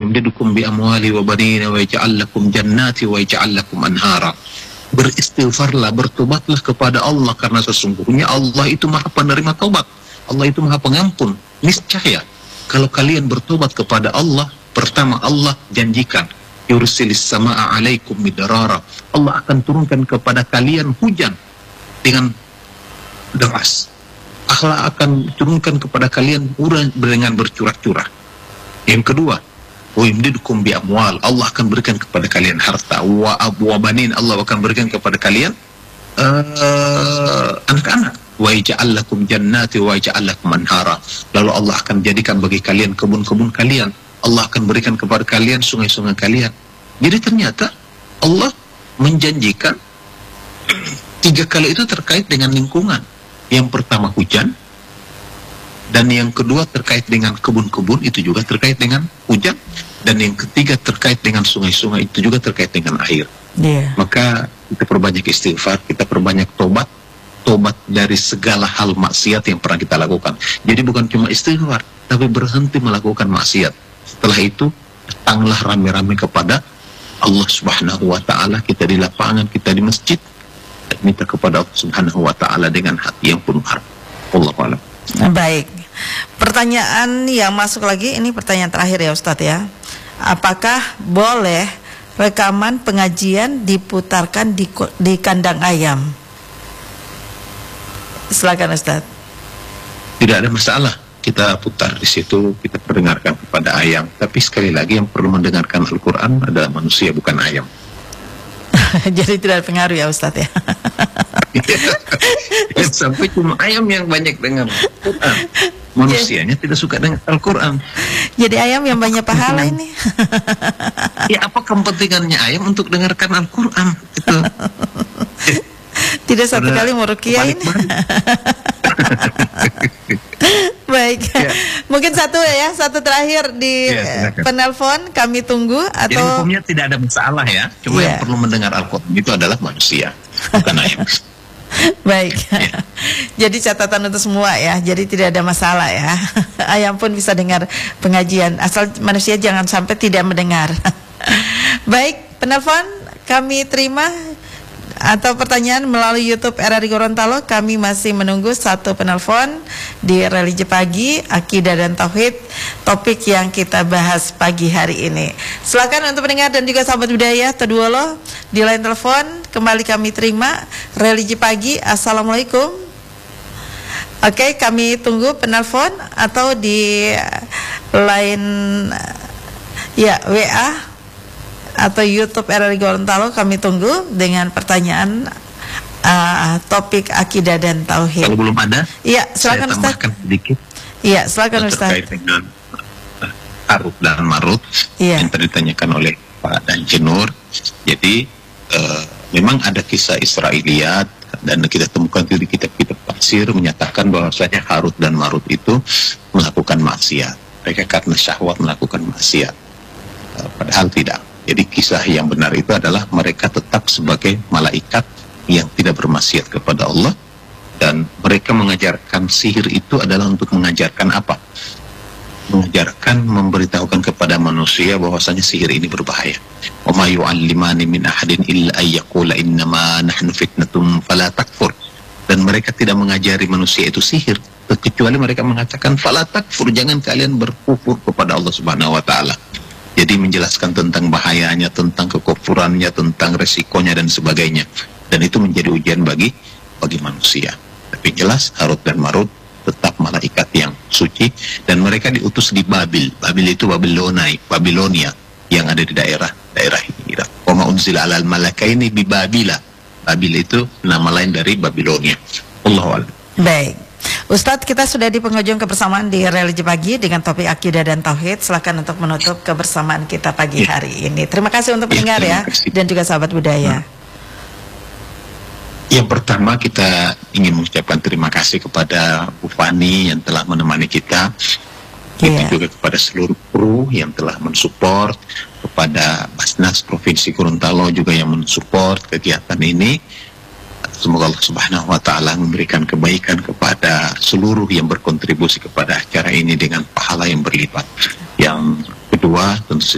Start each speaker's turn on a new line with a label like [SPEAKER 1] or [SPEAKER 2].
[SPEAKER 1] yumdidukum bi amwali wa banina wa yaj'al lakum jannati wa yaj'al lakum anhara. Beristighfarlah, bertobatlah kepada Allah, karena sesungguhnya Allah itu Maha penerima taubat. Allah itu Maha pengampun. Niscaya kalau kalian bertobat kepada Allah, pertama Allah janjikan yursilis samaa alaikum midrara. Allah akan turunkan kepada kalian hujan dengan deras. Allah akan turunkan kepada kalian hujan dengan bercurah-curah. Yang kedua, wa yumdidukum bi amwal. Allah akan berikan kepada kalian harta. Wa banin. Allah akan berikan kepada kalian anak-anak. Wa yaj'al lakum jannati wa yaj'al lakum anhara. Lalu Allah akan jadikan bagi kalian kebun-kebun kalian. Allah akan berikan kepada kalian sungai-sungai kalian. Jadi ternyata Allah menjanjikan 3 kali itu terkait dengan lingkungan. Yang pertama hujan, dan yang kedua terkait dengan kebun-kebun, itu juga terkait dengan hujan, dan yang ketiga terkait dengan sungai-sungai, itu juga terkait dengan air. Maka kita perbanyak istighfar, kita perbanyak tobat dari segala hal maksiat yang pernah kita lakukan. Jadi bukan cuma istighfar, tapi berhenti melakukan maksiat. Setelah itu datanglah rame-rame kepada Allah Subhanahu wa ta'ala. Kita di lapangan, kita di masjid, minta kepada Allah Subhanahu wa ta'ala dengan hati yang penuh harap. Wallahu a'lam.
[SPEAKER 2] Baik. Pertanyaan yang masuk lagi, ini pertanyaan terakhir ya Ustadz ya. Apakah boleh rekaman pengajian diputarkan di kandang ayam? Silakan Ustadz.
[SPEAKER 1] Tidak ada masalah. Kita putar di situ, kita perdengarkan kepada ayam. Tapi sekali lagi yang perlu mendengarkan Al-Quran adalah manusia, bukan ayam.
[SPEAKER 2] Jadi tidak pengaruh ya Ustadz ya.
[SPEAKER 1] Sampai cuma ayam yang banyak dengar Al-Quran. Manusianya tidak suka dengar Al-Quran.
[SPEAKER 2] Jadi ayam yang banyak pahala ini.
[SPEAKER 1] Ya apa kepentingannya ayam untuk dengarkan Al-Quran? Itu.
[SPEAKER 2] Tidak satu kali mau ruqyah ini. Baik, ya. Mungkin satu terakhir di penelpon kami tunggu atau.
[SPEAKER 1] Jadi hukumnya tidak ada masalah ya, cuma yang perlu mendengar Al-Quran itu adalah manusia, bukan ayam.
[SPEAKER 2] Baik, jadi catatan untuk semua ya, jadi tidak ada masalah ya. Ayam pun bisa dengar pengajian, asal manusia jangan sampai tidak mendengar. Baik, penelpon kami terima atau pertanyaan melalui YouTube RRI Gorontalo. Kami masih menunggu satu penelpon di Religi Pagi, Akidah dan Tauhid, topik yang kita bahas pagi hari ini. Silakan untuk pendengar dan juga sahabat budaya Teduolo di line telepon kembali kami terima. Religi Pagi, Assalamualaikum. Oke, kami tunggu penelpon atau di line ya WA atau YouTube RRI Gorontalo. Kami tunggu dengan pertanyaan topik akidah dan tauhid.
[SPEAKER 1] Kalau belum ada,
[SPEAKER 2] iya, silakan
[SPEAKER 1] saya tambahkan sedikit.
[SPEAKER 2] Iya, silakan Ustaz.
[SPEAKER 1] Terkait dengan Harut dan Marut yang tadi ditanyakan oleh Pak Danjenur. Jadi memang ada kisah Israiliyat dan kita temukan di kitab-kitab tafsir menyatakan bahwasanya Harut dan Marut itu melakukan maksiat. Mereka karena syahwat melakukan maksiat. Padahal tidak. Jadi kisah yang benar itu adalah mereka tetap sebagai malaikat yang tidak bermaksiat kepada Allah, dan mereka mengajarkan sihir itu adalah untuk mengajarkan apa? Mengajarkan, memberitahukan kepada manusia bahwasanya sihir ini berbahaya. Wa ma yu'allimani min ahadin illa ayyaqula innama nahnu fitnatum fala takfur. Dan mereka tidak mengajari manusia itu sihir, kecuali mereka mengatakan fala takfur, jangan kalian berkufur kepada Allah Subhanahu wa taala. Jadi menjelaskan tentang bahayanya, tentang kekufurannya, tentang resikonya dan sebagainya. Dan itu menjadi ujian bagi manusia. Tapi jelas Harut dan Marut tetap malaikat yang suci, dan mereka diutus di Babil. Babil itu Babilonia yang ada di daerah Irak. Wa ma unzila 'alal malakaini bi Babila. Babil itu nama lain dari Babilonia. Allahu a'lam.
[SPEAKER 2] Baik. Ustadz, kita sudah di penghujung kebersamaan di Religi Pagi dengan topik akidah dan tauhid. Silakan untuk menutup kebersamaan kita pagi hari ini. Terima kasih untuk pendengar ya, dan juga sahabat budaya.
[SPEAKER 1] Yang pertama, kita ingin mengucapkan terima kasih kepada Bu Fani yang telah menemani kita. Itu juga kepada seluruh kru yang telah mensupport, kepada Basnas Provinsi Gorontalo juga yang mensupport kegiatan ini. Semoga Allah Subhanahu wa ta'ala memberikan kebaikan kepada seluruh yang berkontribusi kepada acara ini dengan pahala yang berlipat. Yang kedua, tentu